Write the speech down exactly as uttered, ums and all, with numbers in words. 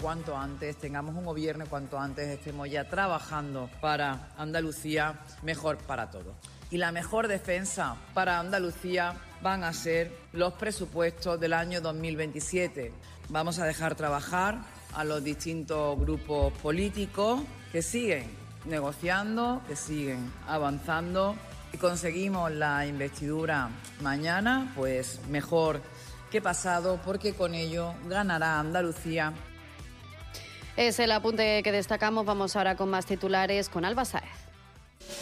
cuanto antes, tengamos un gobierno cuanto antes, estemos ya trabajando para Andalucía, mejor para todos. Y la mejor defensa para Andalucía van a ser los presupuestos del año dos mil veintisiete. Vamos a dejar trabajar a los distintos grupos políticos que siguen negociando, que siguen avanzando. Si conseguimos la investidura mañana, pues mejor que pasado, porque con ello ganará Andalucía. Es el apunte que destacamos. Vamos ahora con más titulares con Alba Sáez.